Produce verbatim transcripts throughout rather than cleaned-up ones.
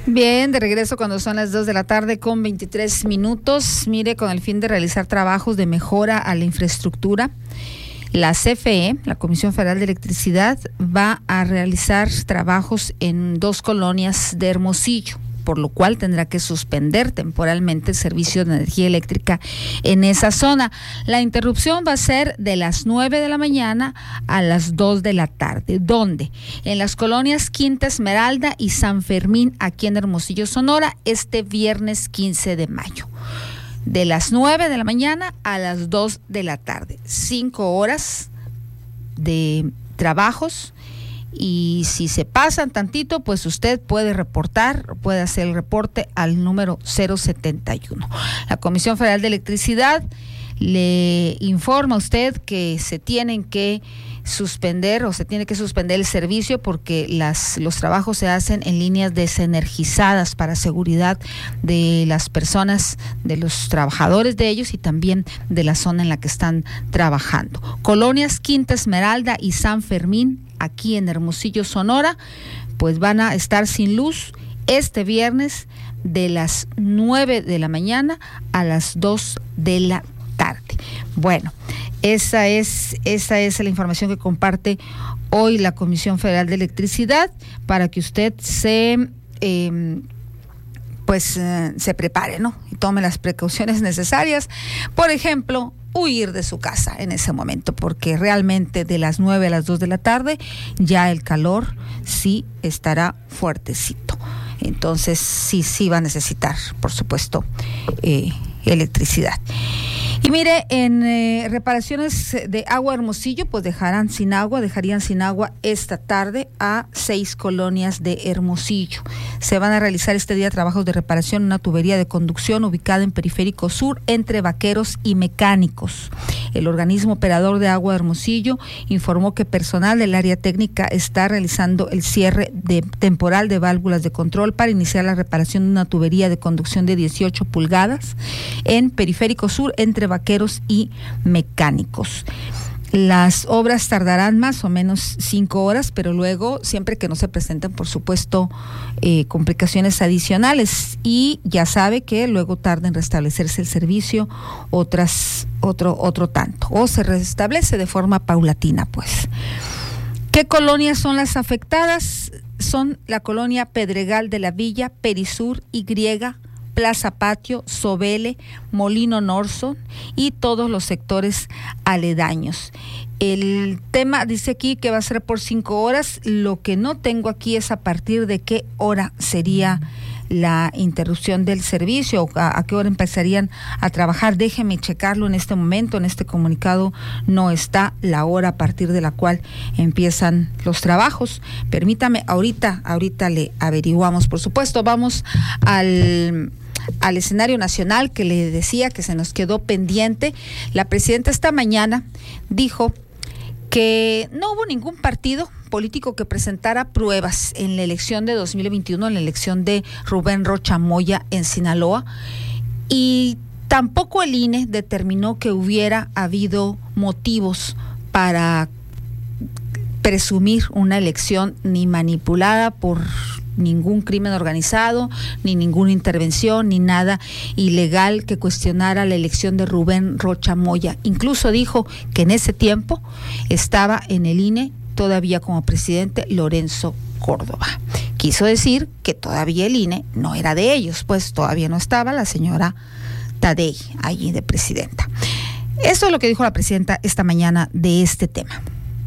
Bien, de regreso cuando son las dos de la tarde con veintitrés minutos. Mire, con el fin de realizar trabajos de mejora a la infraestructura, la C F E, la Comisión Federal de Electricidad, va a realizar trabajos en dos colonias de Hermosillo, por lo cual tendrá que suspender temporalmente el servicio de energía eléctrica en esa zona. La interrupción va a ser de las nueve de la mañana a las dos de la tarde. ¿Dónde? En las colonias Quinta Esmeralda y San Fermín, aquí en Hermosillo, Sonora, este viernes quince de mayo. De las nueve de la mañana a las dos de la tarde. Cinco horas de trabajos. Y si se pasan tantito, pues usted puede reportar, puede hacer el reporte al número cero setenta y uno. La Comisión Federal de Electricidad le informa a usted que se tienen que suspender o se tiene que suspender el servicio porque las los trabajos se hacen en líneas desenergizadas para seguridad de las personas, de los trabajadores de ellos y también de la zona en la que están trabajando. Colonias Quinta Esmeralda y San Fermín, aquí en Hermosillo, Sonora, pues van a estar sin luz este viernes de las nueve de la mañana a las dos de la tarde. Bueno, esa es, esa es la información que comparte hoy la Comisión Federal de Electricidad para que usted se... Eh, pues eh, se prepare, ¿no? Y tome las precauciones necesarias. Por ejemplo, huir de su casa en ese momento, porque realmente de las nueve a las dos de la tarde ya el calor sí estará fuertecito. Entonces sí, sí va a necesitar, por supuesto, eh, electricidad. Y mire, en eh, reparaciones de agua Hermosillo, pues dejarán sin agua, dejarían sin agua esta tarde a seis colonias de Hermosillo. Se van a realizar este día trabajos de reparación en una tubería de conducción ubicada en Periférico Sur entre Vaqueros y Mecánicos. El organismo operador de agua de Hermosillo informó que personal del área técnica está realizando el cierre de, temporal de válvulas de control para iniciar la reparación de una tubería de conducción de dieciocho pulgadas en Periférico Sur entre Vaqueros y Mecánicos. Las obras tardarán más o menos cinco horas, pero luego, siempre que no se presenten, por supuesto, eh, complicaciones adicionales, y ya sabe que luego tarda en restablecerse el servicio otras, otro, otro tanto, o se restablece de forma paulatina, pues. ¿Qué colonias son las afectadas? Son la colonia Pedregal de la Villa, Perisur, Y, Plaza Patio, Sobele, Molino Norson y todos los sectores aledaños. El tema dice aquí que va a ser por cinco horas. Lo que no tengo aquí es a partir de qué hora sería la interrupción del servicio o a, a qué hora empezarían a trabajar. Déjeme checarlo en este momento. En este comunicado no está la hora a partir de la cual empiezan los trabajos. Permítame, ahorita, ahorita le averiguamos. Por supuesto, vamos al... al escenario nacional que le decía que se nos quedó pendiente. La presidenta esta mañana dijo que no hubo ningún partido político que presentara pruebas en la elección de dos mil veintiuno, en la elección de Rubén Rocha Moya en Sinaloa, y tampoco el I N E determinó que hubiera habido motivos para presumir una elección ni manipulada por ningún crimen organizado, ni ninguna intervención, ni nada ilegal que cuestionara la elección de Rubén Rocha Moya. Incluso dijo que en ese tiempo estaba en el I N E todavía como presidente Lorenzo Córdoba. Quiso decir que todavía el I N E no era de ellos, pues todavía no estaba la señora Tadei allí de presidenta. Eso es lo que dijo la presidenta esta mañana de este tema.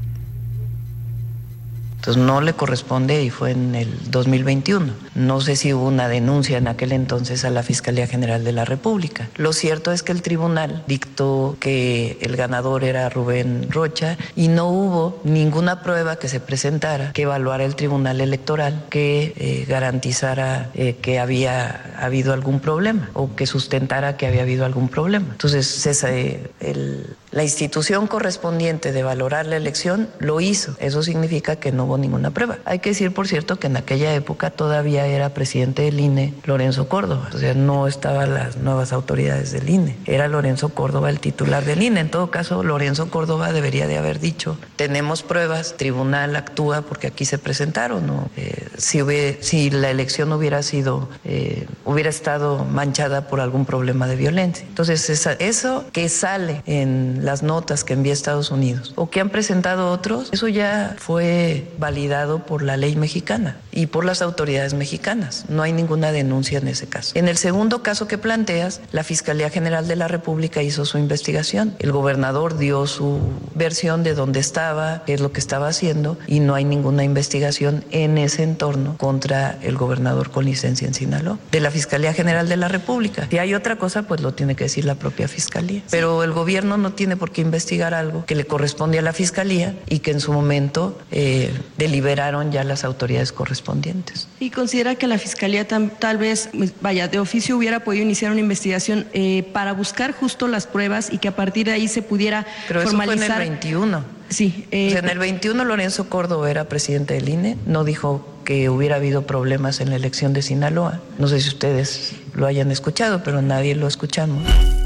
Entonces no le corresponde y fue en el dos mil veintiuno. No sé si hubo una denuncia en aquel entonces a la Fiscalía General de la República. Lo cierto es que el tribunal dictó que el ganador era Rubén Rocha y no hubo ninguna prueba que se presentara que evaluara el Tribunal Electoral que eh, garantizara eh, que había habido algún problema o que sustentara que había habido algún problema. Entonces ese, el La institución correspondiente de valorar la elección lo hizo. Eso significa que no hubo ninguna prueba. Hay que decir, por cierto, que en aquella época todavía era presidente del I N E Lorenzo Córdoba. O sea, no estaban las nuevas autoridades del I N E. Era Lorenzo Córdoba el titular del I N E. En todo caso, Lorenzo Córdoba debería de haber dicho, tenemos pruebas, tribunal actúa porque aquí se presentaron, ¿no? Eh, si, hubiera, si la elección hubiera sido, eh, hubiera estado manchada por algún problema de violencia. Entonces, esa, eso que sale en las notas que envía Estados Unidos o que han presentado otros, eso ya fue validado por la ley mexicana y por las autoridades mexicanas. No hay ninguna denuncia en ese caso. En el segundo caso que planteas, la Fiscalía General de la República hizo su investigación. El gobernador dio su versión de dónde estaba, qué es lo que estaba haciendo, y no hay ninguna investigación en ese entorno contra el gobernador con licencia en Sinaloa, de la Fiscalía General de la República. Si hay otra cosa, pues lo tiene que decir la propia Fiscalía. Pero el gobierno no tiene por qué investigar algo que le corresponde a la Fiscalía y que en su momento eh, deliberaron ya las autoridades correspondientes. ¿Y considera que la Fiscalía tam, tal vez, vaya, de oficio hubiera podido iniciar una investigación eh, para buscar justo las pruebas y que a partir de ahí se pudiera Pero formalizar? Pero eso fue en el veintiuno. Sí. Eh, o sea, en el veintiuno Lorenzo Córdoba era presidente del I N E, no dijo que hubiera habido problemas en la elección de Sinaloa. No sé si ustedes lo hayan escuchado, pero nadie lo escuchamos.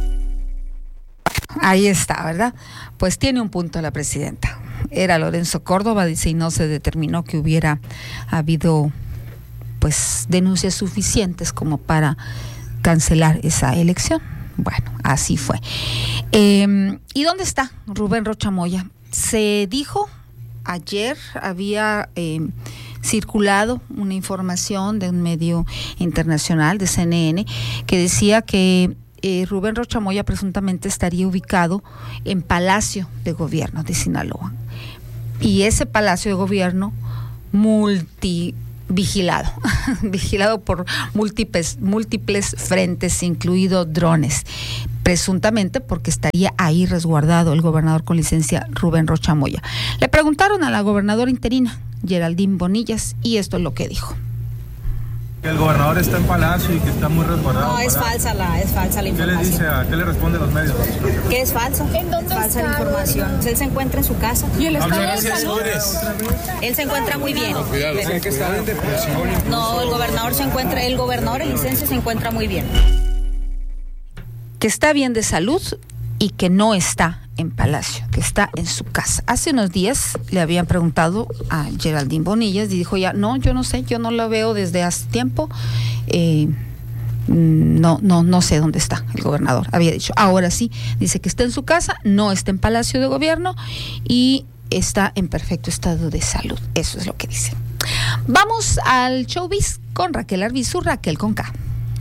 Ahí está, ¿verdad? Pues tiene un punto la presidenta. Era Lorenzo Córdoba, dice, y no se determinó que hubiera habido pues denuncias suficientes como para cancelar esa elección. Bueno, así fue. Eh, ¿Y dónde está Rubén Rocha Moya? Se dijo ayer, había eh, circulado una información de un medio internacional, de C N N, que decía que eh, Rubén Rocha Moya presuntamente estaría ubicado en Palacio de Gobierno de Sinaloa. Y ese Palacio de Gobierno multi vigilado, vigilado por múltiples, múltiples frentes, incluido drones, presuntamente porque estaría ahí resguardado el gobernador con licencia Rubén Rocha Moya. Le preguntaron a la gobernadora interina, Geraldine Bonillas, y esto es lo que dijo. Que el gobernador está en Palacio y que está muy resguardado. No, es falsa la, es falsa la información. ¿Qué le dice, a qué le responde a los medios? Que es falso, ¿En dónde es falsa está? La información. Él se encuentra en su casa. ¿Y el estado de salud? Él se encuentra muy bien. No, cuidado, o sea, que está en depresión. No, el gobernador se encuentra, el gobernador en licencia se encuentra muy bien. Que está bien de salud y que no está en Palacio, que está en su casa. Hace unos días le habían preguntado a Geraldine Bonillas y dijo ya, no, yo no sé, yo no lo veo desde hace tiempo, eh, no, no, no sé dónde está el gobernador, había dicho. Ahora sí, dice que está en su casa, no está en Palacio de Gobierno y está en perfecto estado de salud. Eso es lo que dice. Vamos al showbiz con Raquel Arbizu, Raquel con K.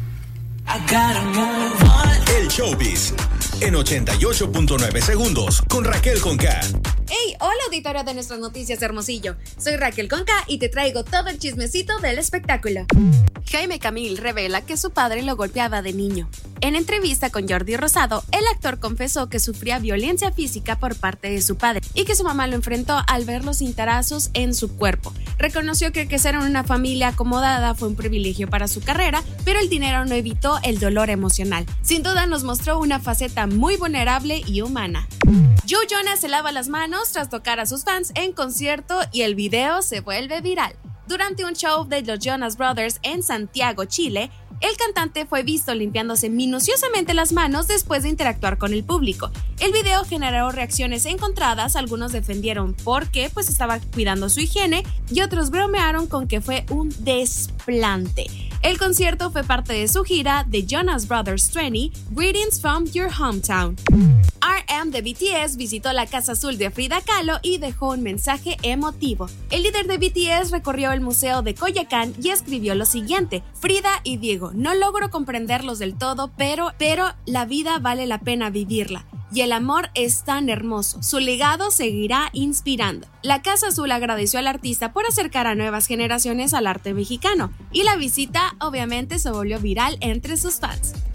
El showbiz en ochenta y ocho punto nueve segundos con Raquel con K. Hey, hola auditorio de Nuestras Noticias Hermosillo. Soy Raquel con K y te traigo todo el chismecito del espectáculo. Jaime Camil revela que su padre lo golpeaba de niño. En entrevista con Jordi Rosado, el actor confesó que sufría violencia física por parte de su padre y que su mamá lo enfrentó al ver los cintarazos en su cuerpo. Reconoció que crecer en una familia acomodada fue un privilegio para su carrera, pero el dinero no evitó el dolor emocional. Sin duda nos mostró una faceta muy vulnerable y humana. Joe Jonas se lava las manos tras tocar a sus fans en concierto y el video se vuelve viral. Durante un show de los Jonas Brothers en Santiago, Chile, el cantante fue visto limpiándose minuciosamente las manos después de interactuar con el público. El video generó reacciones encontradas, algunos defendieron porque pues estaba cuidando su higiene y otros bromearon con que fue un desplante. El concierto fue parte de su gira The Jonas Brothers veinte, Greetings from Your Hometown. R M de B T S visitó la Casa Azul de Frida Kahlo y dejó un mensaje emotivo. El líder de B T S recorrió el Museo de Coyoacán y escribió lo siguiente: Frida y Diego, no logro comprenderlos del todo, pero, pero la vida vale la pena vivirla. Y el amor es tan hermoso, su legado seguirá inspirando. La Casa Azul agradeció al artista por acercar a nuevas generaciones al arte mexicano, y la visita obviamente se volvió viral entre sus fans.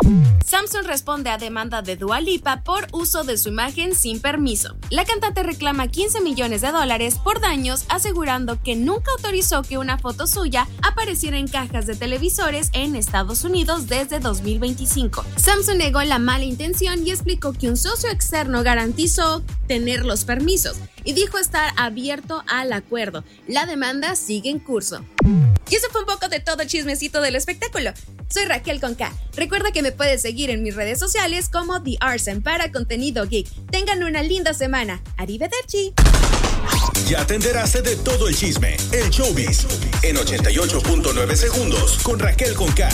Samsung responde a demanda de Dua Lipa por uso de su imagen sin permiso. La cantante reclama quince millones de dólares por daños, asegurando que nunca autorizó que una foto suya apareciera en cajas de televisores en Estados Unidos desde dos mil veinticinco. Samsung negó la mala intención y explicó que un socio externo garantizó tener los permisos y dijo estar abierto al acuerdo. La demanda sigue en curso. Y eso fue un poco de todo el chismecito del espectáculo. Soy Raquel con K. Recuerda que me puedes seguir en mis redes sociales como The Arsen para contenido geek. Tengan una linda semana. Arrivederci. Ya te enteraste de todo el chisme, el showbiz, en ochenta y ocho punto nueve segundos con Raquel con K.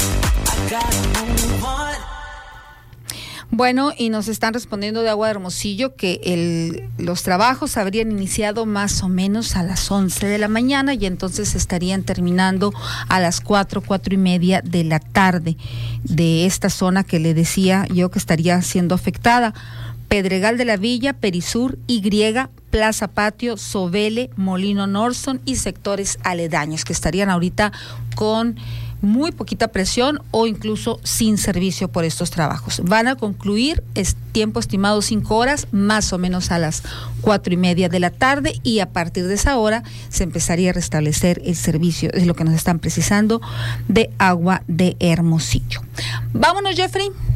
Bueno, y nos están respondiendo de Agua de Hermosillo que el, los trabajos habrían iniciado más o menos a las once de la mañana y entonces estarían terminando a las cuatro, cuatro y media de la tarde de esta zona que le decía yo que estaría siendo afectada. Pedregal de la Villa, Perisur, Y, Plaza Patio, Sobele, Molino Norson y sectores aledaños que estarían ahorita con muy poquita presión o incluso sin servicio por estos trabajos. Van a concluir, es tiempo estimado cinco horas, más o menos a las cuatro y media de la tarde, y a partir de esa hora se empezaría a restablecer el servicio, es lo que nos están precisando, de Agua de Hermosillo. Vámonos, Jeffrey.